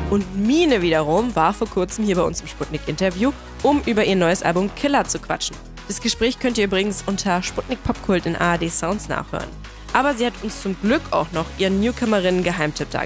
Und Mine wiederum war vor kurzem hier bei uns im Sputnik-Interview, um über ihr neues Album Killer zu quatschen. Das Gespräch könnt ihr übrigens unter Sputnik Popkult in ARD Sounds nachhören. Aber sie hat uns zum Glück auch noch ihren Newcomerinnen-Geheimtipp dargegeben.